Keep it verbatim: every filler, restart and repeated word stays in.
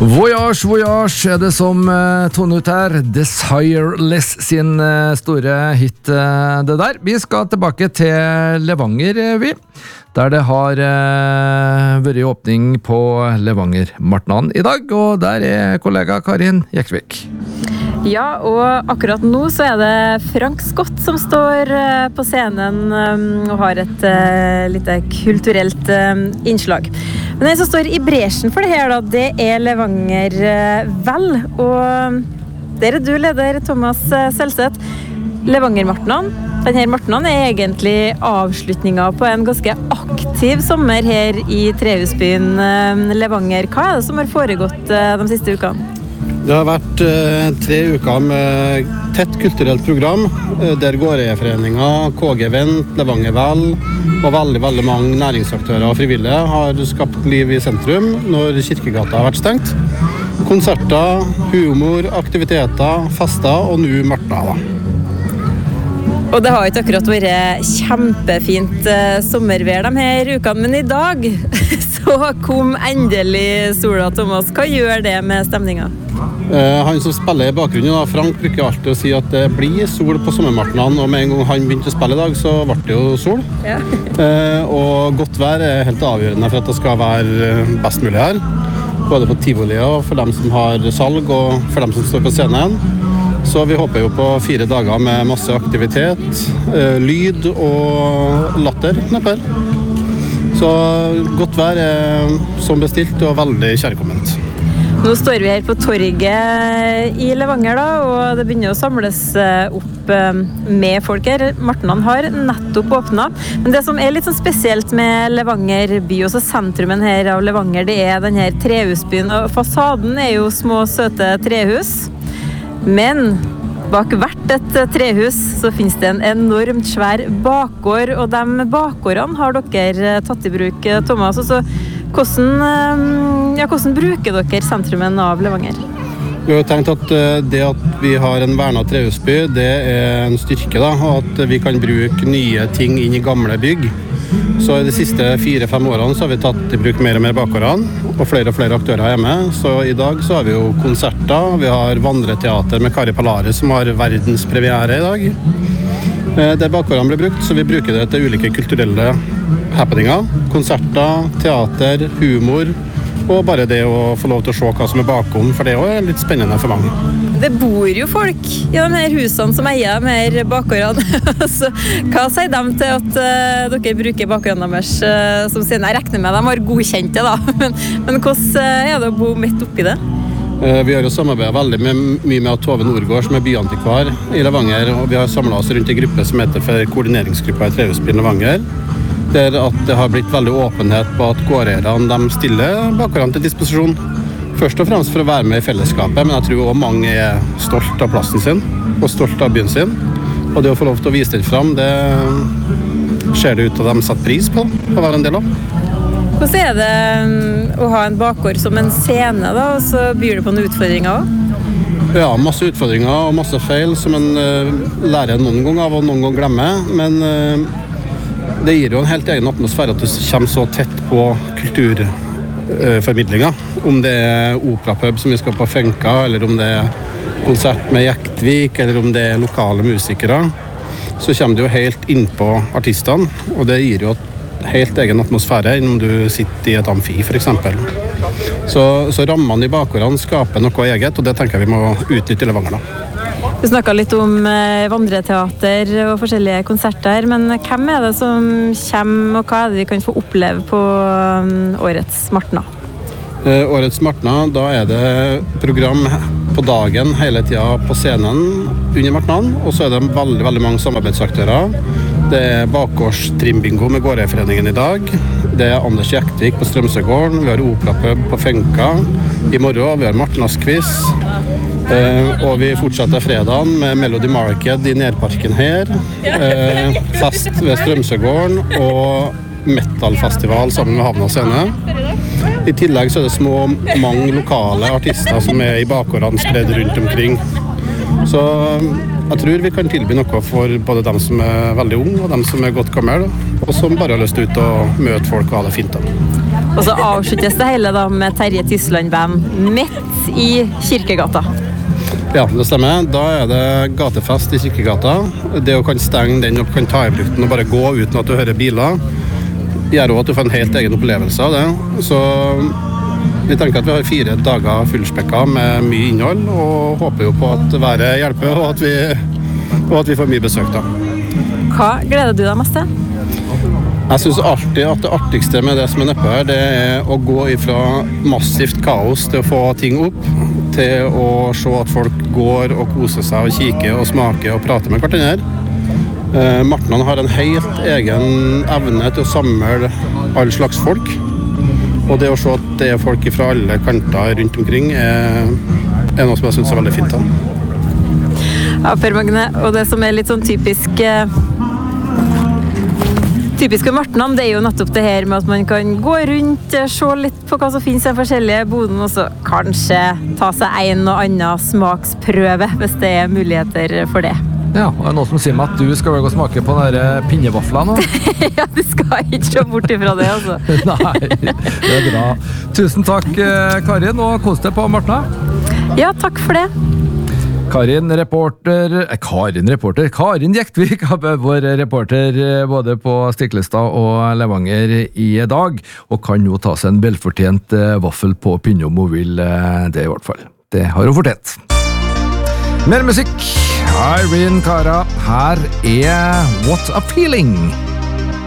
Voyage, voyage er det som uh, toner ut her. Desireless sin uh, store hit, uh, det der. Vi skal tilbake til Levanger, vi. Der det har uh, vært åpning på Levanger Martnan i dag, og der er kollega Karin Jeksvik. Ja, og akkurat nå så er det Frank Scott som står uh, på scenen um, og har et uh, lite kulturelt um, innslag. Men den som står i bresjen for det her, da, det er Levanger uh, Vel, og der er du leder, Thomas uh, Selseth. Levanger Martnan. Denne Martnan er egentlig avslutningen på en ganske aktiv sommer her i trehusbyen uh, Levanger. Hva er det som har foregått uh, de siste ukene? Det har vært eh, tre uker med tett kulturelt program, eh, der gårdforeninger, K G Vent, Levanger Vel og veldig, veldig mange næringsaktører og frivillige har skapt liv i sentrum når Kirkegata har vært stengt. Konserter, humor, aktiviteter, fester og nå Martna. Og det har ikke akkurat vært kjempefint uh, sommervær de her ukene, men i dag så kom endelig sola, Thomas. Hva gjør det med stemningen? Uh, han som spiller i bakgrunnen, da, Frank, bruker alltid å si at det blir sol på sommermartnan, og med en gang han begynte å spille i dag, så ble det jo sol. Ja. uh, og godt vær er helt avgjørende for at det skal være best mulig her. Både på Tivoli og for dem som har salg, og for dem som står på scenen. Så vi håper jo på fire dager med masse aktivitet, uh, lyd og latter knapper. Så godt vær er som bestilt og veldig kjærkomment. Nå står vi her på torget i Levanger, da, og det begynner å samles opp med folk her. Martnan har nettopp åpnet. Men det som er litt sånn spesielt med Levanger by, også sentrumen her av Levanger, det er denne trehusbyen. Og fasaden er jo små, søte trehus. Men bak hvert et trehus så finnes det en enormt svær bakgård, og de bakgårdene har dere tatt i bruk, Thomas. Og så Hvordan, ja, hvordan bruker dere sentrumen av Levanger? Vi har tenkt at det at vi har en vernet trehusby, det er en styrke, da, og at vi kan bruke nye ting inn i gamle bygg. Så i de siste fire-fem årene så har vi tatt i bruk mer og mer bakgårdene, og flere og flere aktører hjemme. Så i dag så har vi jo konserter, vi har vandreteater med Kari Palari som har verdens premiere i dag. Der bakgårdene blir brukt, så vi bruker det til ulike kulturelle happeninger, konserter, teater, humor, og bare det å få lov til å se hva som er bakom, for det er litt spennende for mange. Det bor jo folk i de her husene som eier de her bakgårdene. Så hva sier de til at uh, dere bruker bakgårdene deres uh, som siden jeg regner med de har godkjent det, da? Men, men hvordan er det å bo midt oppi det? Vi har jo samarbeidet veldig med, mye med Tove Nordgård, som er byantikvar i Levanger, og vi har samlet oss rundt en gruppe som heter for koordineringsgruppa i trehusbyen Levanger, der at det har blitt veldig åpenhet på at gårdeierne de stiller bakgårdene til disposisjon. Først og fremst for å være med i fellesskapet, men jeg tror også mange er stolt av plassen sin, og stolt av byen sin. Og det å få lov til å vise det fram, det ser det ut til at de setter pris på å være en del av. Hvordan er det å ha en bakgård som en scene, da, og så byr det på noen utfordringer også? Ja, masse utfordringer og masse feil som en uh, lærer noen ganger av og noen ganger glemmer, men uh, det gir jo en helt egen atmosfære at du kommer så tett på kulturformidlinga. Uh, om det er operapub som vi skal på Fenka, eller om det er konsert med Jektvik, eller om det er lokale musikere, så kommer du jo helt inn på artistene, og det gir jo helt egen atmosfære enn om du sitter i et amfi, for eksempel. Så, så rammene i bakgårdene skaper noe eget, og det tenker jeg vi må utnytte i Levanger. Du snakket litt om eh, vandreteater og forskjellige konserter, men hvem er det som kommer, og hva er det vi kan få oppleve på um, årets Martna? Eh, årets Martna, da er det program på dagen hele tiden på scenen under Martnan, og så er det veldig, veldig mange samarbeidsaktører. Det er bakgårdstrimbingo med gårdforeningen i dag. Det er Anders Jektvik på Strømsøgården. Vi har operapub på Fenka i morgen. Vi har Martnas-quiz. Eh, og vi fortsetter fredagen med Melody Market i Nedparken her. Eh, fest ved Strømsøgården og metalfestival sammen med Havna Scene. I tillegg så er det små, mange lokale artister som er i bakgårdene spredd rundt omkring. Så jeg tror vi kan tilby noe for både dem som er veldig unge og dem som er godt gammel, og som bare har lyst ut å møte folk og ha det fint. Da. Og så avsluttes det hele da med Terje Tysland-band midt i Kirkegata. Ja, det stemmer. Da er det gatefest i Kirkegata. Det å kan stenge den og kan ta i bruk den og bare gå uten at du hører biler, gjør også at du får en helt egen opplevelse av det. Så vi tenker at vi har fire dager fullspekka med mye innhold, og håper jo på at været hjelper, og at vi, og at vi får mye besøk da. Hva gleder du deg mest til? Jeg synes alltid at det artigste med det som er nedpå her, det er å gå ifra massivt kaos til å få ting opp, til å se at folk går og koser seg og kikker og smaker og prater med hverandre. Eh, Martnan har en helt egen evne til å samle alle slags folk, og det å se at det er folk fra alle kanter rundt omkring er, er noe som jeg synes er veldig fint da. Ja, Per Magne, og det som er litt sånn typisk eh... Typisk for Martnan, det er jo nettopp det her med at man kan gå rundt, se litt på hva som finnes i forskjellige boden, og så kanskje ta seg en og annen smaksprøve, hvis det er muligheter for det. Ja, og det er noe som sier meg at du skal vel gå og smake på den der pinnevafla nå? Ja, du skal ikke se bort ifra det, altså. Nei, det er bra. Tusen takk, Karin, og kos deg på Martna. Ja, takk for det. Karin reporter, eh, Karin reporter, Karin Jektvik har vår reporter både på Stiklestad og Levanger i dag, og kan jo ta seg en velfortjent eh, vaffel på pinne om hun vil, eh, det i hvert fall. Det har hun fortjent. Mer musikk, Irene Cara, her er What a Feeling.